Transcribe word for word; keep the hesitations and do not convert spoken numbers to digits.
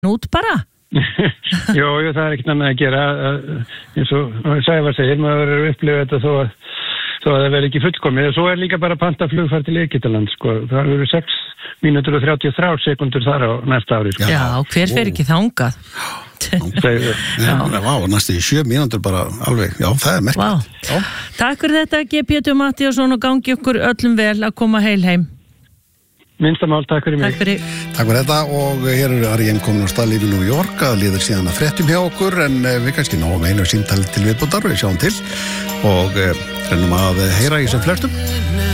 út bara? Jó, jú, það er ekkert annað að gera eins og Sævar segir, maður verður að upplifa þetta þó að, þó að það verður ekki fullkomið og svo er líka bara panta flugfar til Egyptaland sko. Það eru sex mínútur og þrjátíu og þrjár sekundur þar á næsta ári sko. Já, hver fer ekki þangað? Já, vá, næstu í sjö mínútur bara alveg, já, það er merkilegt. Vá. Takk fyrir þetta G. Pétur Matthíasson og gangi ykkur öllum vel að koma heil heim. Minnstamál, takk fyrir mig. Takk fyrir. Takk fyrir þetta og hér er Arién komin á stað í New York að liður síðan að fréttum hjá okkur en við kannski náum einu símtali til viðbótar og við sjáum til og rennum að heyra í sem flestum.